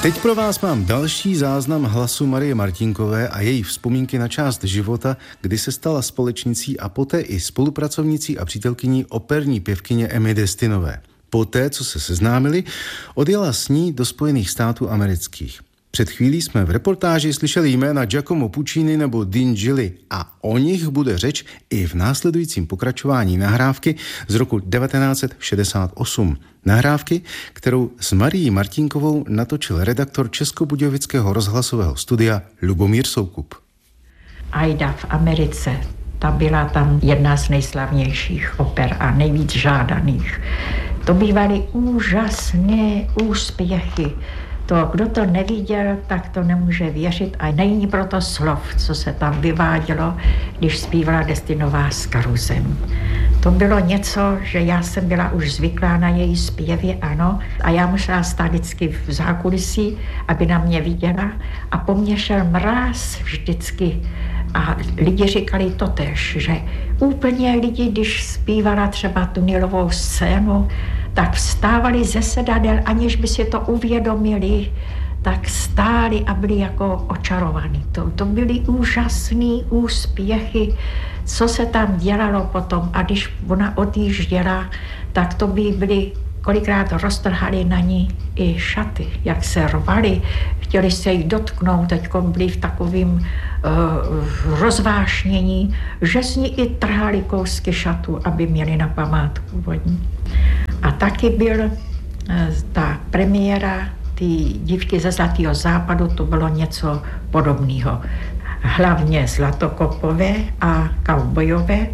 Teď pro vás mám další záznam hlasu Marie Martinkové a její vzpomínky na část života, kdy se stala společnicí a poté i spolupracovnicí a přítelkyní operní pěvkyně Emmy Destinové. Poté, co se seznámili, odjela s ní do Spojených států amerických. Před chvílí jsme v reportáži slyšeli jména Giacomo Puccini nebo Dean Gilly a o nich bude řeč i v následujícím pokračování nahrávky z roku 1968. Nahrávky, kterou s Marií Martinkovou natočil redaktor Českobudějovického rozhlasového studia Lubomír Soukup. Aida v Americe, ta byla tam jedna z nejslavnějších oper a nejvíc žádaných. To bývaly úžasné úspěchy. To, kdo to neviděl, tak to nemůže věřit a není proto slov, co se tam vyvádělo, když zpívala Destinová s Karuzem. To bylo něco, že já jsem byla už zvyklá na její zpěvy, ano, a já musela stát vždycky v zákulisí, aby na mě viděla a po mně šel mráz vždycky. A lidi říkali totéž, že úplně lidi, když zpívala třeba tu Nilovou scénu, tak vstávali ze sedadel, aniž by si to uvědomili, tak stáli a byli jako očarovaní. To byly úžasné úspěchy, co se tam dělalo potom. A když ona odjížděla, tak to by byly, kolikrát roztrhali na ní i šaty, jak se rvali, chtěli se jí dotknout, teď byli v takovém rozvášnění, že z ní i trhali kousky šatu, aby měli na památku vodní. A taky byl ta premiéra ty Dívky ze Zlatého západu, to bylo něco podobného. Hlavně zlatokopové a kaubojové,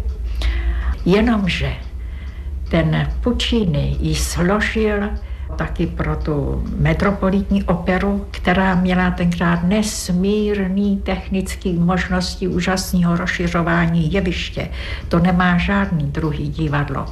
jenomže ten Puccini ji složil taky pro tu metropolitní operu, která měla tenkrát nesmírný technický možnosti úžasného rozšiřování jeviště. To nemá žádný druhý divadlo.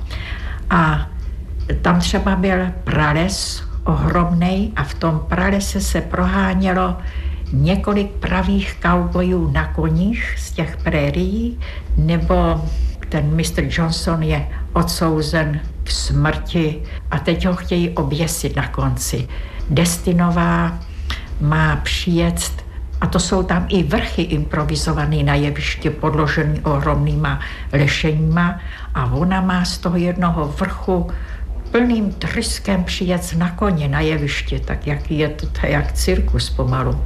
A tam třeba byl prales ohromnej a v tom pralese se prohánělo několik pravých kaubojů na koních z těch prérií, nebo ten Mr. Johnson je odsouzen k smrti a teď ho chtějí oběsit na konci. Destinová má přijet, a to jsou tam i vrchy improvizované na jevišti, podložený ohromnýma lešeníma a ona má z toho jednoho vrchu plným tryskem přijet na koně na jevišti, tak jak je to jak cirkus pomalu.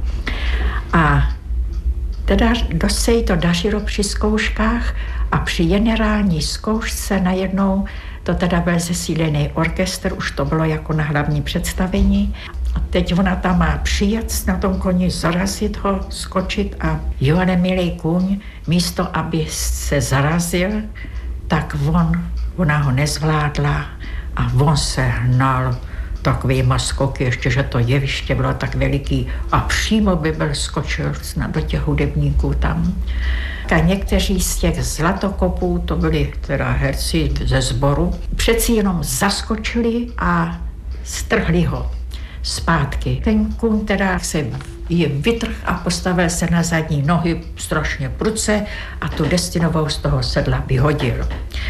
A teda dost se jí to dařilo při zkouškách a při generální zkoušce najednou to teda byl zesílený orchestr, už to bylo jako na hlavní představení. A teď ona tam má přijet na tom koni, zarazit ho, skočit a Johanne milý kůň, místo aby se zarazil, tak ona ho nezvládla a on se hnal takovýma skoky, ještě, že to jeviště bylo tak veliký a přímo by byl skočil do těch hudebníků tam. A někteří z těch zlatokopů, to byli teda herci ze sboru, přeci jenom zaskočili a strhli ho zpátky. Ten kůň teda se jim vytrhl a postavil se na zadní nohy strašně prudce a tu Destinovou z toho sedla vyhodil.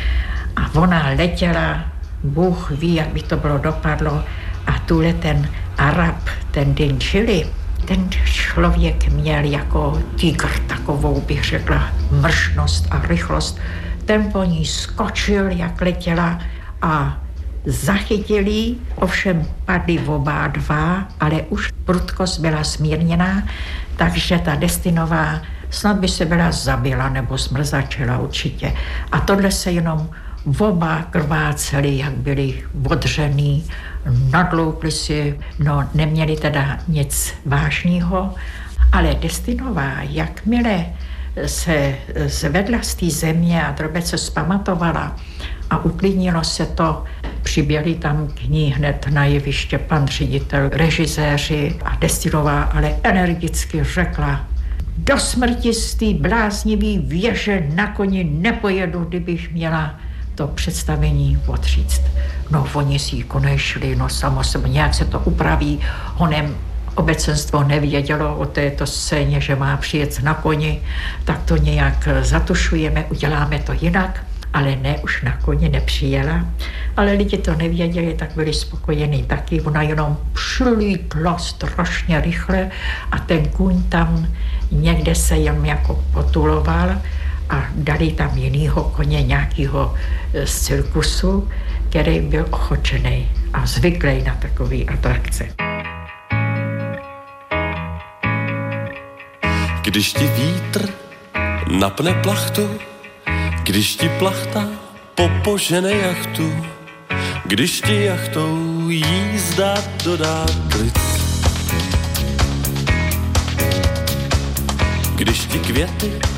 A ona letěla, Bůh ví, jak by to bylo dopadlo, a tuhle ten Arab, ten Dean Gilly, ten člověk měl jako tygr takovou, bych řekla, mršnost a rychlost. Ten po ní skočil, jak letěla a zachytili, ovšem padli oba dva, ale už prudkost byla smírněná, takže ta Destinová snad by se byla zabila nebo zmrzačila určitě. A tohle se jenom oba krváceli, jak byli odřený, nadloupli si, no neměli teda nic vážného, ale Destinová, jakmile se zvedla z té země a drobec se zpamatovala a uklidnilo se to, přiběhli tam k ní hned na jeviště pan ředitel, režiséři a Destinová ale energicky řekla: do smrti z té bláznivý věže na koni nepojedu, kdybych měla to představení odříct. No, oni si konečli, no samozřejmě, nějak se to upraví. Honem obecenstvo nevědělo o této scéně, že má přijet na koni, tak to nějak zatušujeme, uděláme to jinak. ale ne, už na koni nepřijela. Ale lidi to nevěděli, tak byli spokojení taky. Ona jenom přilítla strašně rychle a ten kůň tam někde se jen jako potuloval a dali tam jinýho koně, nějakýho z cirkusu, který byl ochočený a zvyklý na takové atrakce. Když ti vítr napne plachtu, když ti plachta popožene jachtu, když ti jachtou jízda dodá klid, když ti květy